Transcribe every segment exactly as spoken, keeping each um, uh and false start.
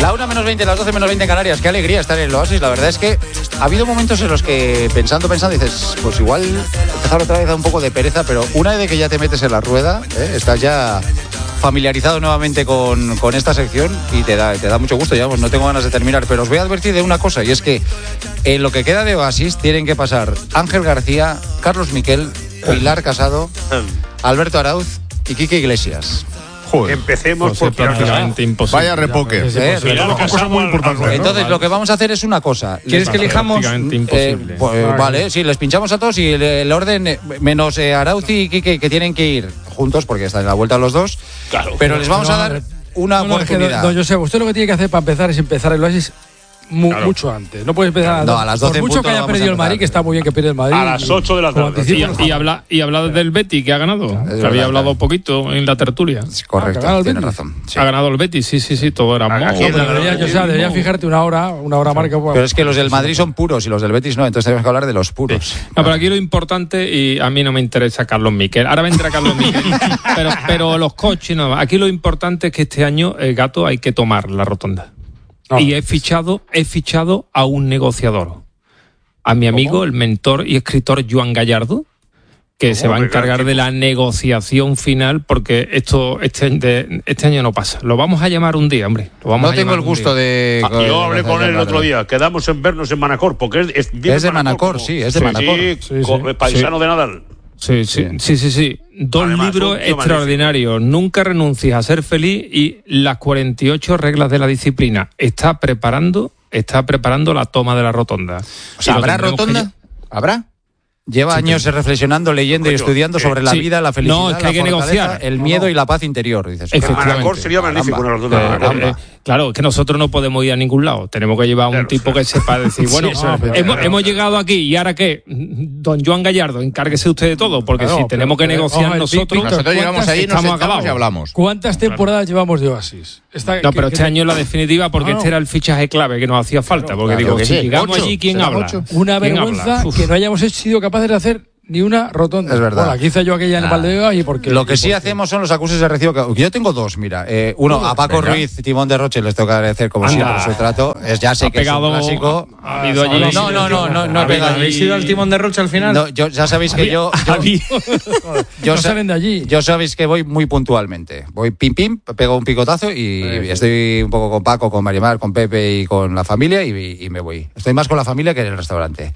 La una menos veinte, las doce menos veinte en Canarias. Qué alegría estar en el Oasis. La verdad es que ha habido momentos en los que pensando, pensando, dices, pues igual empezar otra vez a un poco de pereza, pero una vez que ya te metes en la rueda, ¿eh? Estás ya familiarizado nuevamente con, con esta sección y te da, te da mucho gusto. Ya pues no tengo ganas de terminar, pero os voy a advertir de una cosa, y es que en lo que queda de Oasis tienen que pasar Ángel García, Carlos Miquel, Pilar Casado, Alberto Arauz y Quique Iglesias. Joder. Empecemos por prácticamente imposible. Vaya repoque. ¿Eh? Una cosa muy importante. Entonces, ¿no? Lo que vamos a hacer es una cosa. ¿Quieres que elijamos? Prácticamente imposible. Eh, pues, vale. vale, sí, les pinchamos a todos y el, el orden, menos eh, Arauz y Quique, que tienen que ir juntos porque están en la vuelta los dos. Claro. Pero les vamos no, a dar una no, oportunidad. No, no, yo sé, usted lo que tiene que hacer para empezar es empezar el Oasis Mu- claro. mucho antes. No puedes empezar a, no, a las doce. Por mucho que haya perdido el Madrid, que está muy bien que pierda el Madrid. A las ocho de la tarde. Y, y, habla, y habla del Betis, que ha ganado. Es que verdad, había hablado claro. poquito en la tertulia. Correcto, ah, tiene razón. Sí. Ha ganado el Betis, sí, sí, sí, todo era modo. Debería, yo, o sea, debería fijarte una hora, una hora marca. Pero es que los del Madrid son puros y los del Betis no, entonces tenemos que hablar de los puros. Sí. No, pero aquí lo importante, y a mí no me interesa Carlos Miquel. Ahora vendrá Carlos Miquel. pero, pero los coches, no. Aquí lo importante es que este año, el Gato, hay que tomar la rotonda. No, y he fichado, he fichado a un negociador, a mi amigo, ¿cómo? El mentor y escritor Joan Gallardo, que se va a encargar de la negociación final, porque esto este, de, este año no pasa. Lo vamos a llamar un día, hombre. Lo vamos no a tengo el gusto de... Ah, yo hablé con él el otro día. Quedamos en vernos en Manacor, porque es, es, es de Manacor, sí, es de sí, Manacor. Sí, sí, sí, paisano sí. de Nadal. Sí, sí, sí, sí, sí. Dos Además, libros extraordinarios. Magnífico. Nunca renuncies a ser feliz y las cuarenta y ocho reglas de la disciplina. Está preparando, está preparando la toma de la rotonda. O sea, ¿habrá rotonda? Que... ¿Habrá? Lleva sí, años sí. reflexionando, leyendo Coño, y estudiando eh, sobre la sí. vida, la felicidad, no, es que la hay que negociar. el miedo no, no. y la paz interior. Dices. Manacor sería magnífico una rotonda. Eh, eh, claro, es que nosotros no podemos ir a ningún lado. Tenemos que llevar a un claro, tipo claro. que sepa decir, bueno, sí, no, hemos, hemos llegado aquí y ahora qué, don Joan Gallardo, encárguese usted de todo, porque claro, si tenemos que negociar ojo, nosotros, nosotros llegamos ahí, nos sentamos y hablamos. ¿Cuántas temporadas llevamos de Oasis? Está, no, pero que, este que, año es la definitiva, porque este era el fichaje clave que nos hacía falta, porque digo, si llegamos allí, ¿quién habla? Una vergüenza que no hayamos sido capaces de hacer ni una rotonda. Es verdad. Bueno, aquí hice yo aquella en el Valdebeba y porque... Lo que sí porque... hacemos son los acuses de recibo. Yo tengo dos, mira. Eh, uno, a Paco Venga. Ruiz, Timón de Roche, les tengo que agradecer como Anda. siempre su trato. Es, ya sé ha que pegado, es un clásico. Ha, ha ido allí. No, no, no, no, no he pegado. ¿Habéis ido al Timón de Roche al final? No, yo, ya sabéis que yo... yo, yo no salen de allí. Yo sabéis que voy muy puntualmente. Voy pim, pim, pego un picotazo y sí. estoy un poco con Paco, con Marimar, con Pepe y con la familia y, y me voy. Estoy más con la familia que en el restaurante.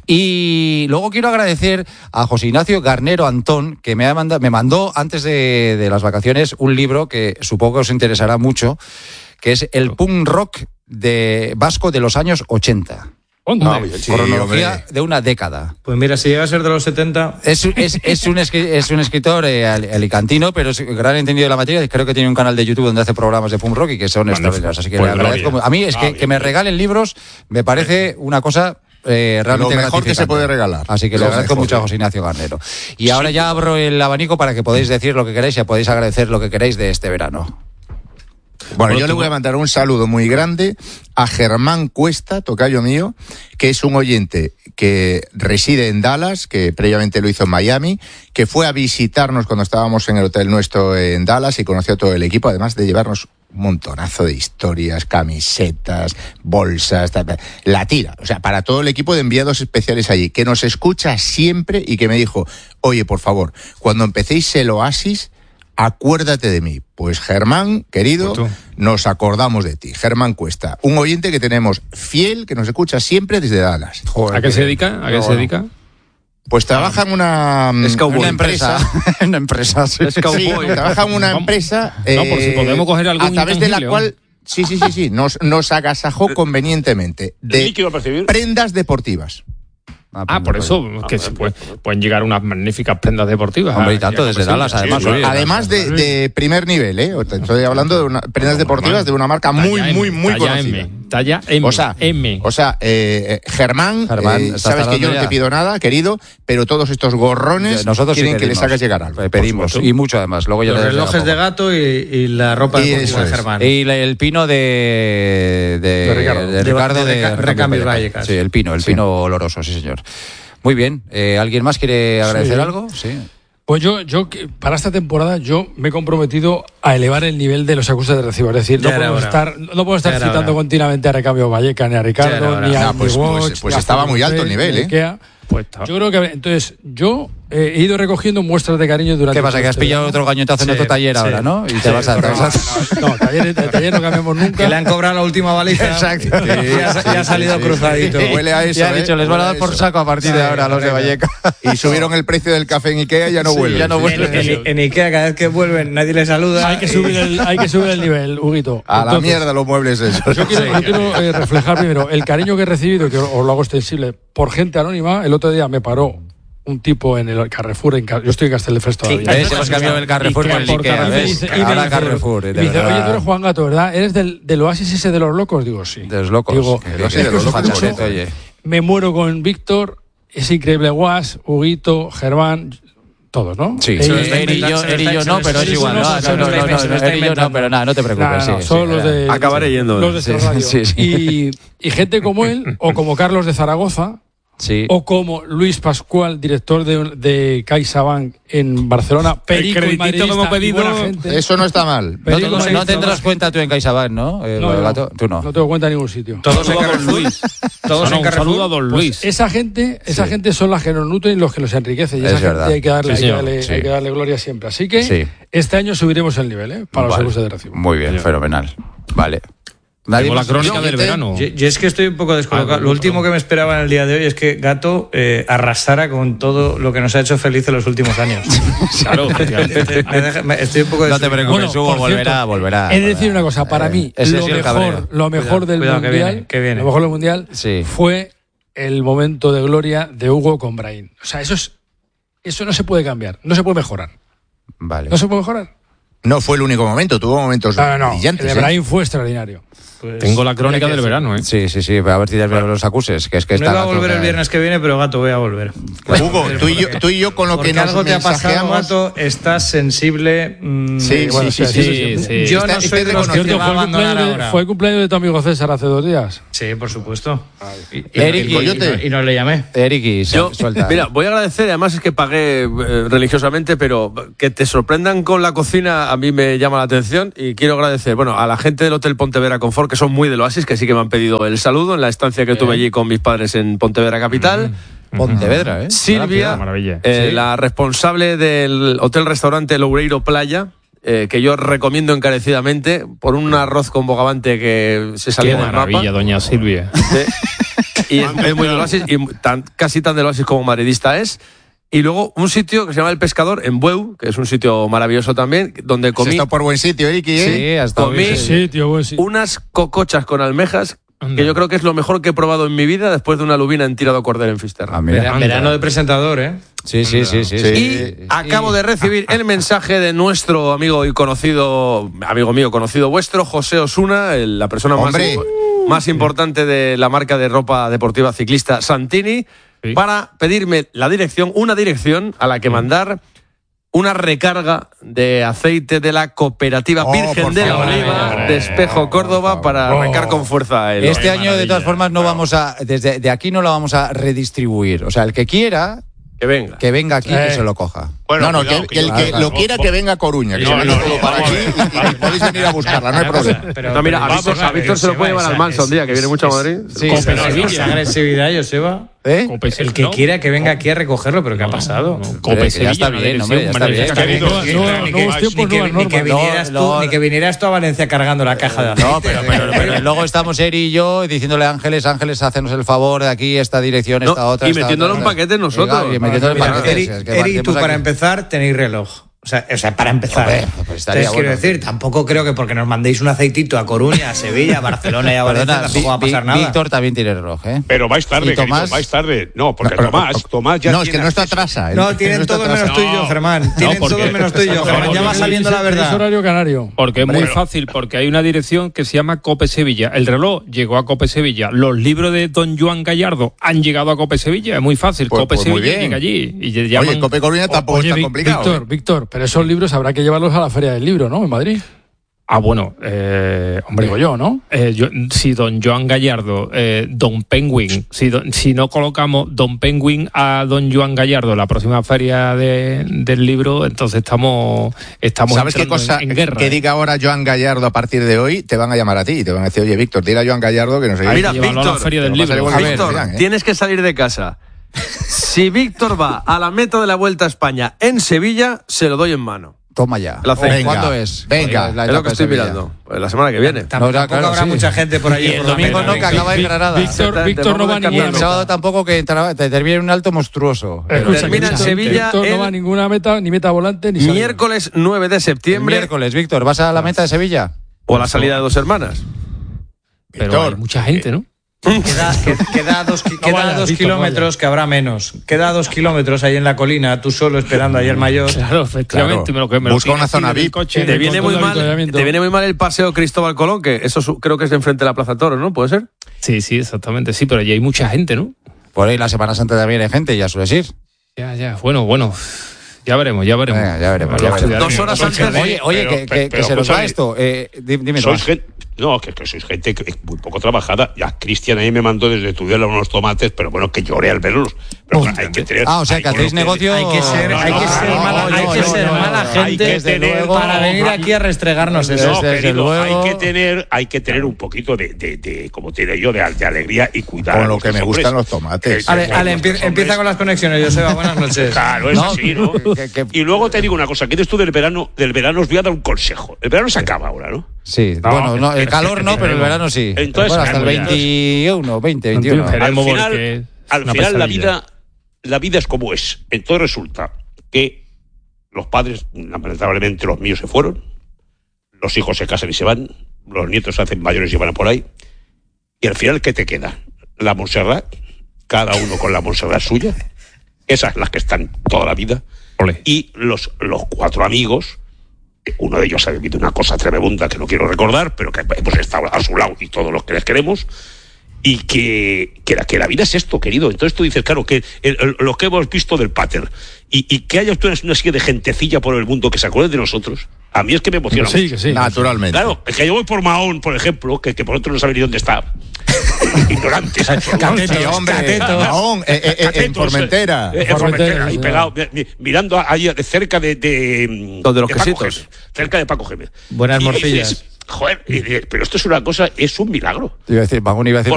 Y luego quiero agradecer a José Ignacio Garnero Antón, que me, ha mandado, me mandó antes de, de las vacaciones un libro que supongo que os interesará mucho, que es el punk rock de vasco de los años ochenta. No, sí, cronología hombre. de una década. Pues mira, si llega a ser de los setenta... Es, es, es, un, es un escritor eh, alicantino, pero es gran entendido de la materia. Creo que tiene un canal de YouTube donde hace programas de punk rock y que son extraordinarios. Así que pues le agradezco. A mí es que, que me regalen libros me parece una cosa... Eh, realmente lo mejor que se puede regalar. Así que lo le agradezco mejor. mucho a José Ignacio Garnero. Y sí. ahora ya abro el abanico para que podáis decir lo que queráis y podéis agradecer lo que queráis de este verano. Bueno, yo le voy a mandar un saludo muy grande a Germán Cuesta, tocayo mío, que es un oyente que reside en Dallas, que previamente lo hizo en Miami, que fue a visitarnos cuando estábamos en el hotel nuestro en Dallas y conoció a todo el equipo, además de llevarnos un montonazo de historias, camisetas, bolsas, la tira. O sea, para todo el equipo de enviados especiales allí, que nos escucha siempre y que me dijo, oye, por favor, cuando empecéis el Oasis, acuérdate de mí. Pues Germán, querido, nos acordamos de ti. Germán Cuesta, un oyente que tenemos fiel, que nos escucha siempre desde Dallas. Joder, ¿a qué se dedica? ¿A qué no, se dedica? Pues trabaja en una, una empresa. En una empresa, sí. sí trabaja en una empresa. Eh, no, por si podemos coger algún a través de la cual, sí, sí, sí, sí, nos, nos agasajó convenientemente de prendas deportivas. Ah, ah, por eso que ah, se puede, pueden llegar unas magníficas prendas deportivas. Hombre, y tanto desde Dallas, además. Sí, además de, de primer nivel, ¿eh? Estoy hablando de una, prendas deportivas de una marca muy, muy, muy talla conocida. M, talla M. O sea, M. O sea eh, Germán, Germán eh, sabes que yo no te pido nada, querido, pero todos estos gorrones nosotros quieren sí que les hagas llegar algo. Pedimos, y mucho además. Luego ya los relojes de gato y, y la ropa de Germán. Y la, el pino de, de, de Ricardo. De, Ricardo de, de, de Recambio Vallecas. Sí, el pino, el pino oloroso, sí señor. Muy bien. Eh, ¿Alguien más quiere agradecer sí. algo? Sí. Pues yo, yo para esta temporada yo me he comprometido a elevar el nivel de los ajustes de recibo. Es decir, no podemos, estar, no podemos estar citando ahora. continuamente a Recambio Valleca, ni a Ricardo, ni a no, pues, Watch, pues, pues estaba muy alto el nivel, ¿eh? Ikea. Pues yo creo que entonces yo eh, he ido recogiendo muestras de cariño durante. ¿Qué pasa? Que has pillado otro gañotazo en sí, otro taller sí, ahora, ¿no? Y sí, te vas a. No, no, no, no taller, taller no cambiamos nunca. Que le han cobrado la última baliza. Exacto. Sí, ya, sí, ya ha salido sí, cruzadito. Sí, sí. Huele a eso. Ya han ¿eh? dicho, les van a dar por saco a partir sí, de ahora a los de Valleca. Y subieron el precio del café en Ikea y ya no sí, vuelven. Ya no vuelven. En, en, en Ikea cada vez que vuelven nadie les saluda. Hay que subir el, hay que subir el nivel, Huguito. A Entonces, la mierda los muebles esos. Yo quiero, yo quiero eh, reflejar primero el cariño que he recibido, que os lo hago extensible, por gente anónima. El otro día me paró un tipo en el Carrefour, en, yo estoy en Castelldefels todavía. Sí, hemos cambiado el Carrefour por el Ikea, ¿ves? Ahora Carrefour. Y me dice, oye, tú eres Juan Gato, ¿verdad? ¿Eres del, del Oasis ese de los locos? Digo, sí. De los locos. Digo, el Oasis de los locos. Oye. Me muero con Víctor, es increíble, Guas, Huguito, Germán, todos, ¿no? Sí, sí. Eri y yo, Eri y yo no, pero es igual. No, no, no, no, Eri y yo no, pero nada, no te preocupes. No, no, son los de... Acabaré yendo. Los de radio. Sí, sí. Y, y gente como él, o como Carlos de Zaragoza, sí. o como Luis Pascual, director de, de CaixaBank en Barcelona, Perico y madridista, como pedido, eso no está mal. No, no, no tendrás cuenta tú en CaixaBank, ¿no? Eh, no, no, tú no. No tengo cuenta en ningún sitio. Todos en Carrefour. Luis. Todos no, en Carrefour. Un saludo a don Luis. Pues esa gente, esa sí. gente son las que nos nutren y los que nos enriquecen. Y esa es gente verdad. hay que darle, sí, hay que darle, sí. hay que darle gloria siempre. Así que sí. este año subiremos el nivel, ¿eh? Para vale. los seguros de recibo. Muy bien, sí. fenomenal. Vale. Tengo la crónica yo, del te... verano. Yo, yo es que estoy un poco descolocado. Ah, lo último que me esperaba en el día de hoy es que Gato eh, arrasara con todo lo que nos ha hecho felices los últimos años. Claro, me deja, me, estoy un poco no te preocupes, bueno, Hugo, volverá, volverá. He de decir una cosa, para mí, eh, lo, mejor, lo mejor del cuidado, mundial, que viene, que viene. lo mejor del mundial sí. fue el momento de gloria de Hugo con Brahim. O sea, eso es, eso no se puede cambiar, no se puede mejorar. Vale. No se puede mejorar. No fue el único momento, tuvo momentos no, no, brillantes. El de Brahim ¿eh? fue extraordinario. Pues tengo la crónica del verano, ¿eh? Sí, sí, sí, a ver si te bueno. los acuses. Que es que no está iba a volver el viernes que viene, pero Gato, voy a volver. Hugo, tú y yo, tú y yo con lo que nos algo te ha pasado, mensajeamos... Gato, estás sensible. Mmm, sí, bueno, sí, sí, sí, sí, sí. Yo no soy de los que te va a abandonar ahora. Fue el cumpleaños de tu amigo César hace dos días. Sí, por supuesto. Y, Eric y, y, y no le llamé. Eric y yo, suelta. Mira, voy a agradecer, además es que pagué eh, religiosamente, pero que te sorprendan con la cocina a mí me llama la atención y quiero agradecer, bueno, a la gente del Hotel Pontevedra Confort, que son muy del Oasis, que sí que me han pedido el saludo en la estancia que tuve allí con mis padres en Pontevedra Capital. Mm. Pontevedra, ¿eh? Silvia, maravilla. Eh, sí. la responsable del hotel-restaurante Loureiro Playa, eh, que yo recomiendo encarecidamente por un arroz con bogavante que se salió del mapa. Qué maravilla, doña Silvia. Sí. Y es, es muy del Oasis, y tan, casi tan del Oasis como madridista es. Y luego un sitio que se llama El Pescador, en Bueu, que es un sitio maravilloso también, donde comí... Se está por buen sitio, Eric, ¿eh? Sí, hasta comí bien. Sitio, buen sitio. unas cocochas con almejas, anda, que yo creo que es lo mejor que he probado en mi vida después de una lubina en tirado cordel en Fisterra. Ah, mira, verano de presentador, ¿eh? Sí, sí, sí, sí, sí. sí. Y sí. acabo de recibir el mensaje de nuestro amigo y conocido, amigo mío, conocido vuestro, José Osuna, el, la persona más, más importante de la marca de ropa deportiva ciclista Santini, sí, para pedirme la dirección, una dirección a la que mandar una recarga de aceite de la Cooperativa oh, Virgen de la Oliva de Espejo, Córdoba, para oh. arrancar con fuerza el... Este año, de todas formas, no vamos a, desde de aquí no lo vamos a redistribuir. O sea, el que quiera... Que venga. Que venga aquí y eh. que se lo coja. Bueno, no, no, cuidado, que, que el que claro, lo quiera que venga a Coruña, que no, se no, no, todo para aquí y, y podéis venir a buscarla, no hay problema. Pero, no, mira, a Víctor, a Víctor se lo puede llevar al Manso un día, que viene mucho a Madrid. Sí, esa agresividad, Joseba. ¿Eh? El que quiera que venga aquí a recogerlo, pero ¿qué ha pasado? Cope Sevilla, ya está bien, hombre, ya está bien. Ni que vinieras tú a Valencia cargando la caja de aceite. No, pero, pero, pero luego estamos Eri y yo diciéndole a Ángeles, Ángeles, hacenos el favor de aquí, esta dirección, esta no, otra. Y metiéndolo en paquetes nosotros. Y metiéndolo en paquetes. Eri, tú para empezar tenéis reloj. O sea, o sea, para empezar. Hombre, pues Entonces, bueno, quiero decir, tampoco creo que porque nos mandéis un aceitito a Coruña, a Sevilla, a Barcelona y a Valencia, Perdona, tampoco va a pasar nada. Víctor también tiene reloj, ¿eh? Pero vais tarde, Tomás... querido, vais tarde. No, porque no, Tomás, Tomás ya No, es tiene que no está atrasa. No, tienen todos menos tú y yo, Germán. Tienen todos menos tú y yo, Germán. Ya va saliendo la verdad. Es horario canario. Porque es muy fácil, porque hay una dirección que se llama Cope Sevilla. El reloj llegó a Cope Sevilla. Los libros de don Joan Gallardo han llegado a Cope Sevilla. Es muy fácil. Pues, Cope pues Sevilla llega allí. Y llaman... Oye, Cope Coruña tampoco Oye, está complicado. Víctor, ¿eh? Víctor, pero esos libros habrá que llevarlos a la Feria del Libro, ¿no? En Madrid. Ah, bueno, eh, hombre, digo yo, ¿no? Eh, yo, si don Joan Gallardo, eh, don Penguin, si, don, si no colocamos don Penguin a don Joan Gallardo la próxima feria de, del libro, entonces estamos estamos ¿Sabes qué cosa en, en guerra? Que diga ahora Joan Gallardo a partir de hoy, te van a llamar a ti y te van a decir, oye, Víctor, dile a Joan Gallardo que no sé qué. Mira, Víctor, a la feria del libro. A Víctor, ¿eh? Tienes que salir de casa. Si Víctor va a la meta de la Vuelta a España en Sevilla, se lo doy en mano. Toma ya. La Venga, ¿cuándo es? Venga, la es lo que estoy mirando. Pues la semana que viene. Tampoco no, claro, habrá sí. mucha gente por allí. Y el domingo no, que acaba en Granada. Víctor, Víctor no va a Y ninguna el meta. sábado tampoco, que entra- te termina en un alto monstruoso. Escucha, Termina en Víctor, Sevilla Víctor no el- va a ninguna meta, ni meta volante, ni salida. Miércoles nueve de El septiembre miércoles, Víctor, ¿vas a la meta de Sevilla? o a la salida de Dos Hermanas. Pero Víctor, hay mucha gente, ¿no? Queda, que- queda dos, ki- queda vayas, dos Víctor, kilómetros, que habrá menos. Queda dos kilómetros ahí en la colina, tú solo esperando ahí el mayor. Claro, efectivamente. Claro. Me lo, que me lo Busca una tiro zona aquí del V I P. coche, Te con viene, todo muy el mal, avituallamiento. te viene muy mal el paseo Cristóbal Colón, que eso su- creo que es de enfrente de la Plaza Toro, ¿no? ¿Puede ser? Sí, sí, exactamente. Sí, pero allí hay mucha gente, ¿no? Por ahí la Semana Santa también hay gente, ya sueles ir. Ya, ya. Bueno, bueno. Ya veremos, ya veremos. Venga, ya veremos, Lo ya veremos. estudiaremos. Dos horas Soy antes de- Oye, oye, pero- que, que- que pero, se nos va escúchame, esto. Eh, di- dime, Sois Tomás. gente, no, que, que sois gente que es muy poco trabajada. Ya Cristian ahí me mandó desde Tudela unos tomates, pero bueno, que lloré al verlos. Pero claro, hay que tener. Ah, o sea, hay que con hacéis lo que- negocio. Hay que ser, No, hay no, que ser no, mala, no, hay que no, ser no, mala no, gente hay que tener- para venir aquí a restregarnos eso. No, Desde querido, luego. hay que tener, hay que tener un poquito de, de, de como te diré yo, de, de alegría y cuidar. Con a lo que me nuestros gustan hombres. los tomates. Que- Ale, que Ale, nuestros empie- empieza hombres- con las conexiones, Joseba, buenas noches. Claro, es No, así, ¿no? que- que- Y luego te digo una cosa, que eres tú del verano, del verano os voy a dar un consejo. El verano se acaba ahora, ¿no? Sí, No, bueno, no, el que- calor que no, pero el tenemos. verano sí. Entonces, Bueno, hasta el esperemos ya. veintiuno, veinte, veintiuno. Esperemos. Al porque final, es al una final la pesadilla. vida, la vida es como es. Entonces resulta que los padres, lamentablemente los míos se fueron, los hijos se casan y se van, los nietos se hacen mayores y van a por ahí, y al final, ¿qué te queda? La Montserrat, cada uno con la Montserrat suya, esas las que están toda la vida, Ole. y los, los cuatro amigos, que uno de ellos ha vivido una cosa tremenda que no quiero recordar, pero que hemos estado a su lado y todos los que les queremos, y que, que, la, que la vida es esto, querido. Entonces tú dices, claro, que el, el- lo que hemos visto del pater, y, y que haya una, una serie de gentecilla por el mundo que se acuerden de nosotros, a mí es que me emociona. Sí, mucho. que sí. Naturalmente. Claro, es que yo voy por Mahón, por ejemplo, que, que por otro no sabe ni dónde está. Ignorantes. Hostia, hombre, Cateto. Mahón, eh, eh, eh, en Catetos, Formentera. eh, en Formentera, Formentera, ahí sí. pegado, mi- mi- mirando ahí cerca de, de, Donde los de Paco quesitos. Gémez, cerca de Paco Gémez. Buenas Y morcillas. dices, joder, y dices, pero esto es una cosa, es un milagro. Iba a decir, Magún iba a decir